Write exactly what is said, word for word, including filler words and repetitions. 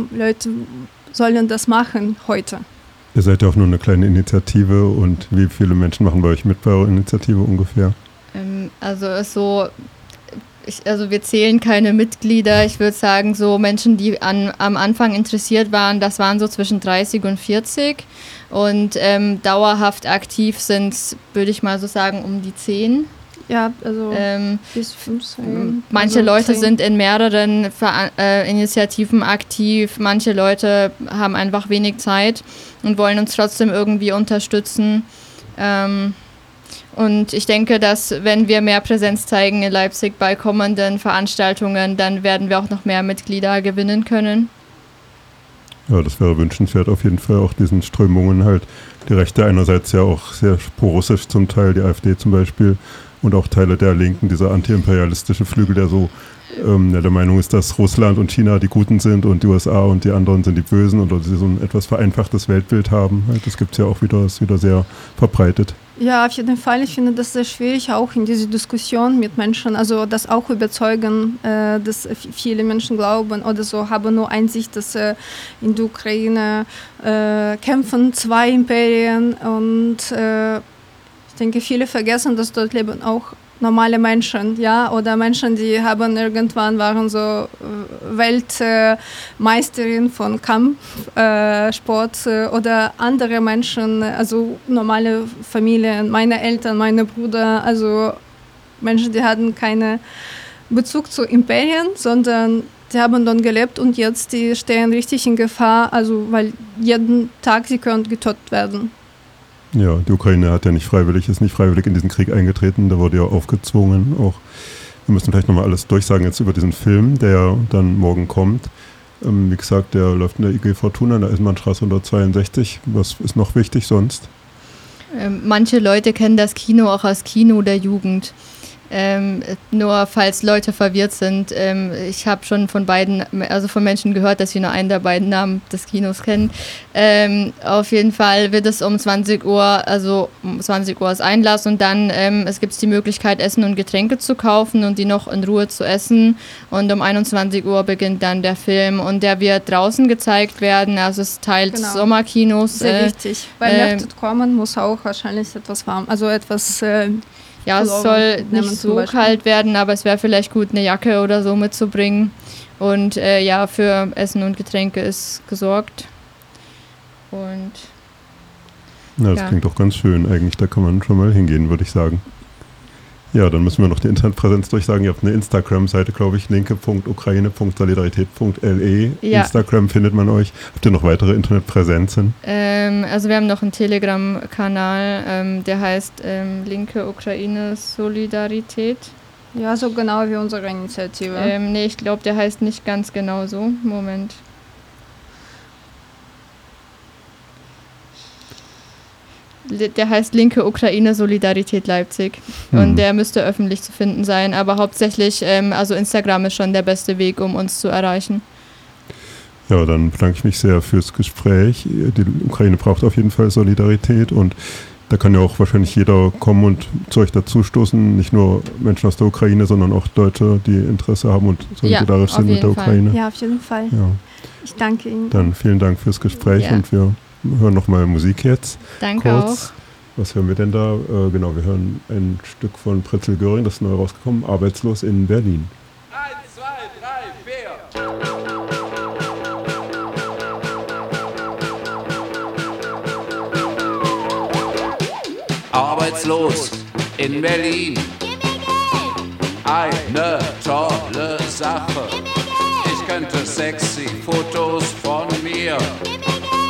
warum Leute sollen das machen heute? Ihr seid ja auch nur eine kleine Initiative und wie viele Menschen machen bei euch mit bei eurer Initiative ungefähr? Ähm, also es ist so, ich, also wir zählen keine Mitglieder. Ich würde sagen, so Menschen, die an, am Anfang interessiert waren, das waren so zwischen dreißig und vierzig. Und ähm, dauerhaft aktiv sind, würde ich mal so sagen, um die zehn. Ja, also ähm, bis fünfzehn. Manche also Leute zehn. sind in mehreren Ver- äh, Initiativen aktiv. Manche Leute haben einfach wenig Zeit und wollen uns trotzdem irgendwie unterstützen. Ähm, Und ich denke, dass wenn wir mehr Präsenz zeigen in Leipzig bei kommenden Veranstaltungen, dann werden wir auch noch mehr Mitglieder gewinnen können. Ja, das wäre wünschenswert auf jeden Fall, auch diesen Strömungen halt. Die Rechte einerseits ja auch sehr pro-russisch zum Teil, die AfD zum Beispiel, und auch Teile der Linken, dieser antiimperialistische Flügel, der so ähm, der Meinung ist, dass Russland und China die Guten sind und die U S A und die anderen sind die Bösen, oder sie so ein etwas vereinfachtes Weltbild haben. Das gibt es ja auch wieder, ist wieder sehr verbreitet. Ja, auf jeden Fall. Ich finde das sehr schwierig, auch in dieser Diskussion mit Menschen, also das auch überzeugen, äh, dass viele Menschen glauben oder so, haben nur Einsicht, dass äh, in der Ukraine äh, kämpfen zwei Imperien und äh, ich denke, viele vergessen, dass dort leben auch normale Menschen, ja, oder Menschen, die haben irgendwann waren so äh, Weltmeisterin äh, von Kampfsport äh, äh, oder andere Menschen, also normale Familien, meine Eltern, meine Brüder, also Menschen, die hatten keinen Bezug zu Imperien, sondern die haben dann gelebt und jetzt die stehen richtig in Gefahr, also weil jeden Tag sie können getötet werden. Ja, die Ukraine hat ja nicht freiwillig, ist nicht freiwillig in diesen Krieg eingetreten, da wurde ja aufgezwungen auch. Wir müssen vielleicht nochmal alles durchsagen jetzt über diesen Film, der dann morgen kommt. Ähm, wie gesagt, der läuft in der I G Fortuna, in der Eisenbahnstraße hundertzweiundsechzig. Was ist noch wichtig sonst? Ähm, manche Leute kennen das Kino auch als Kino der Jugend. Ähm, nur falls Leute verwirrt sind, ähm, ich habe schon von beiden, also von Menschen gehört, dass sie nur einen der beiden Namen des Kinos kennen. Ähm, auf jeden Fall wird es um zwanzig Uhr, also um zwanzig Uhr ist Einlass und dann ähm, es gibt die Möglichkeit, Essen und Getränke zu kaufen und die noch in Ruhe zu essen. Und um einundzwanzig Uhr beginnt dann der Film und der wird draußen gezeigt werden, also es ist Teil Genau. des Sommerkinos. Sehr äh, wichtig, weil äh, Nacht kommen muss auch wahrscheinlich etwas warm, also etwas... Äh, Ja, es soll nicht so kalt werden, aber es wäre vielleicht gut, eine Jacke oder so mitzubringen. Und äh, ja, für Essen und Getränke ist gesorgt. Und Ja, das ja. klingt doch ganz schön eigentlich, da kann man schon mal hingehen, würde ich sagen. Ja, dann müssen wir noch die Internetpräsenz durchsagen. Ihr habt eine Instagram-Seite, glaube ich, linke punkt ukraine punkt solidarität punkt l e. Ja. Instagram findet man euch. Habt ihr noch weitere Internetpräsenzen? ähm, also wir haben noch einen Telegram-Kanal, ähm, der heißt ähm, Linke Ukraine Solidarität. Ja, so genau wie unsere Initiative. Ähm, nee, ich glaube, der heißt nicht ganz genau so. Moment. Der heißt Linke Ukraine Solidarität Leipzig Hm. und der müsste öffentlich zu finden sein, aber hauptsächlich, ähm, also Instagram ist schon der beste Weg, um uns zu erreichen. Ja, dann bedanke ich mich sehr fürs Gespräch. Die Ukraine braucht auf jeden Fall Solidarität und da kann ja auch wahrscheinlich jeder kommen und zu euch dazustoßen. Nicht nur Menschen aus der Ukraine, sondern auch Deutsche, die Interesse haben und solidarisch Ja, sind mit der jeden Fall. Ukraine. Ja, auf jeden Fall. Ja. Ich danke Ihnen. Dann vielen Dank fürs Gespräch Ja. und wir hören nochmal Musik jetzt. Danke Kurz. auch. Was hören wir denn da? Äh, genau, wir hören ein Stück von Pretzel Göring, das ist neu rausgekommen, Arbeitslos in Berlin. Eins, zwei, drei, vier. Arbeitslos in Berlin. Eine tolle Sache. Ich könnte sexy Fotos von mir